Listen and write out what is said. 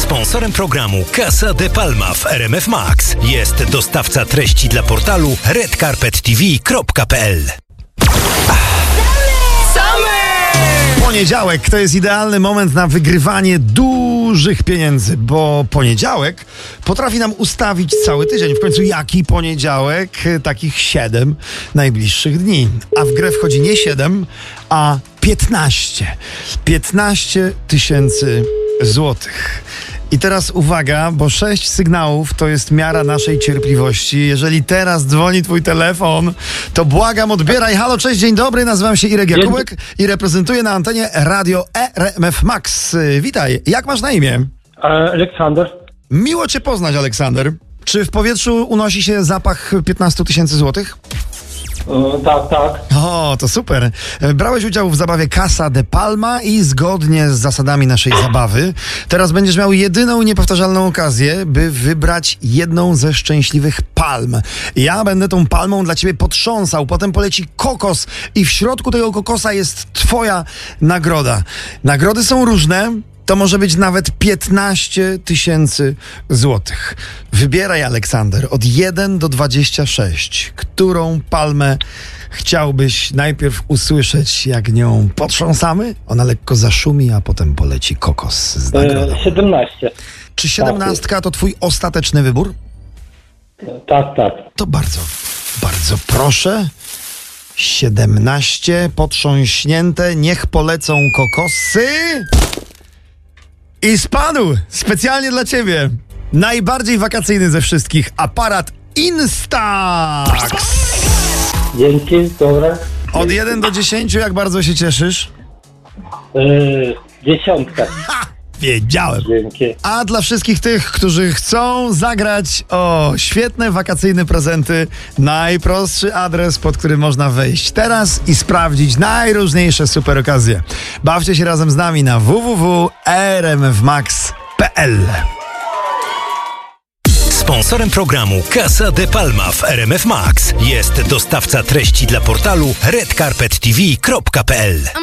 Sponsorem programu Casa de Palma w RMF Max jest dostawca treści dla portalu redcarpettv.pl. Poniedziałek to jest idealny moment na wygrywanie dużych pieniędzy, bo poniedziałek potrafi nam ustawić cały tydzień. W końcu jaki poniedziałek? Takich 7 najbliższych dni. A w grę wchodzi nie 7, a 15. 15 tysięcy złotych. I teraz uwaga, bo 6 sygnałów to jest miara naszej cierpliwości. Jeżeli teraz dzwoni twój telefon, to błagam, odbieraj. Halo, cześć, dzień dobry, nazywam się Irek Jakubek i reprezentuję na antenie Radio RMF Max. Witaj, jak masz na imię? Aleksander. Miło cię poznać, Aleksander. Czy w powietrzu unosi się zapach 15 tysięcy złotych? Tak. O, to super. Brałeś udział w zabawie Casa de Palma i zgodnie z zasadami naszej zabawy teraz będziesz miał jedyną niepowtarzalną okazję, by wybrać jedną ze szczęśliwych palm. Ja będę tą palmą dla ciebie potrząsał, potem poleci kokos i w środku tego kokosa jest twoja nagroda. Nagrody są różne. To może być nawet 15 tysięcy złotych. Wybieraj, Aleksander, od 1 do 26. Którą palmę chciałbyś najpierw usłyszeć, jak nią potrząsamy? Ona lekko zaszumi, a potem poleci kokos z nagrodą. 17. Czy 17 to twój ostateczny wybór? Tak. To bardzo proszę. 17 potrząśnięte, niech polecą kokosy. I spadł specjalnie dla ciebie najbardziej wakacyjny ze wszystkich aparat Instax. Dzięki, dobra. Od 1 do 10 jak bardzo się cieszysz? 10. Ha! Wiedziałem. Dzięki. A dla wszystkich tych, którzy chcą zagrać o świetne wakacyjne prezenty, najprostszy adres, pod który można wejść teraz i sprawdzić najróżniejsze super okazje. Bawcie się razem z nami na www.rmfmax.pl. Sponsorem programu Casa de Palma w RMF Max jest dostawca treści dla portalu redcarpettv.pl.